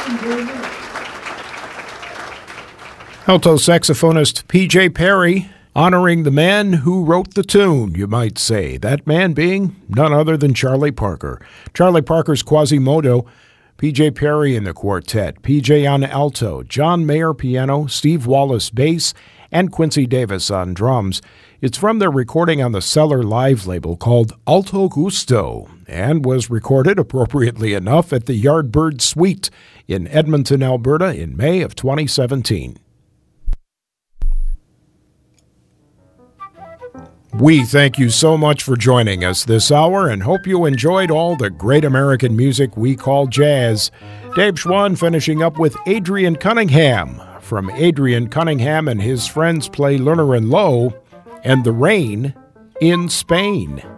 Alto saxophonist P.J. Perry, honoring the man who wrote the tune, you might say. That man being none other than Charlie Parker. Charlie Parker's Quasimodo, P.J. Perry in the quartet, P.J. on alto, John Mayer piano, Steve Wallace bass, and Quincy Davis on drums. It's from their recording on the Cellar Live label called Alto Gusto, and was recorded, appropriately enough, at the Yardbird Suite in Edmonton, Alberta in May of 2017. We thank you so much for joining us this hour and hope you enjoyed all the great American music we call jazz. Dave Schwann finishing up with Adrian Cunningham. From Adrian Cunningham and his friends play Lerner and Lowe and The Rain in Spain.